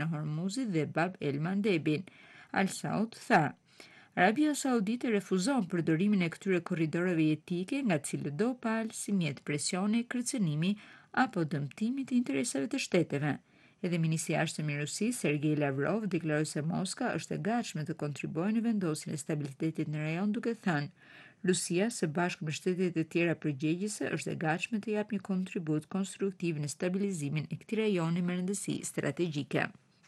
Hormuzit dhe Bab el Mandebin. Al Saud tha: Arabia Saudite refuzon përdorimin e këtyre korridoreve jetike nga cilët do palë si mjet presioni, kërcënimi apo dëmtimi të interesave të shteteve. Edhe ministri i jashtëm i Rusisë, Sergej Lavrov, deklaroi se Moska është e gatshme të kontribuojë në vendosjen e stabilitetit në rajon, duke thënë: Rusia, së bashku me shtetet e tjera përgjegjëse, është e gatshme të japë një kontribut konstruktiv në stabilizimin e këtij rajoni me rëndësi strategjike.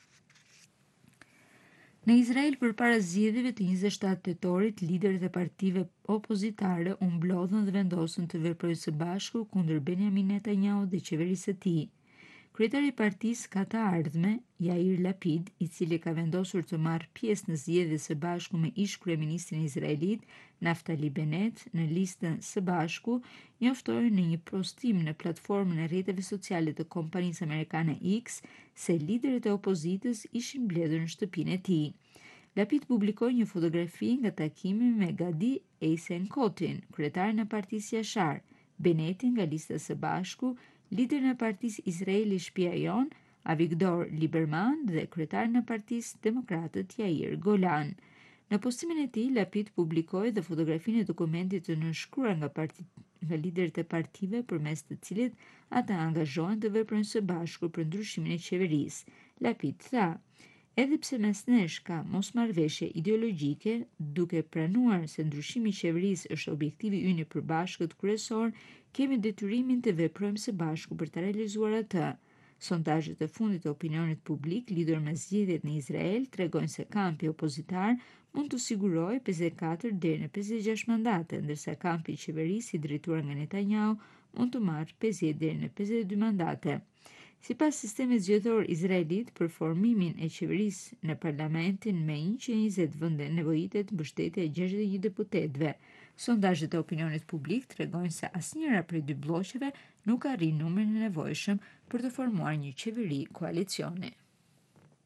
Në Izrael, përpara zgjedhjeve të 27 tetorit, liderët e partive opozitare u mblodhën dhe vendosën të veprojnë së bashku kundër Benjamin Netanyahu dhe qeverisë së tij. Kryetari i partisë ka të ardhme, Yair Lapid, i cili ka vendosur të marrë pjesë në zgjedhje së bashku me ish kryeministrin izraelit Naftali Bennett në listën së bashku, njoftoi në një postim në platformën e rrjeteve sociale të kompanisë amerikane X se liderët e opozitës ishin mbledhur në shtëpinë e tij. Lapid publikoi një fotografi nga takimi me Gadi Eisenkotin, kryetarin e partisë Yashar, Bennettin nga lista së bashku, liderin e partisë Izraeli Shtëpia Jon, Avigdor Lieberman dhe kryetarin e partisë Demokratët Yair Golan. Në postimin e tij, Lapid publikoi dhe fotografinë e dokumentit të nënshkruar nga liderët e partive përmes të cilit ata angazhohen të veprojnë së bashku për ndryshimin e qeverisë. Lapid tha: Edhe pse mes nesh ka mosmarrëveshje ideologjike, duke pranuar se ndryshimi i qeverisë është objektivi ynë i përbashkët kryesor, kemi detyrimin të veprojmë së bashku për të realizuar atë. Sondazhet e fundit të opinionit publik lidhur me zgjedhjet në Izrael tregojnë se kampi opozitar mund të sigurojë 54 deri në 56 mandate, ndërsa kampi i qeverisë i drejtuar nga Netanyahu mund të marrë 50 deri në 52 mandate. Sipas sistemit zgjedhor izraelit, për formimin e qeverisë në parlamentin me 120 vende nevojitet mbështetja e 61 deputetëve. Sondazhet e opinionit publik tregojnë se asnjëra prej dy blloqeve nuk arrin numrin e nevojshëm për të formuar një qeveri koalicioni.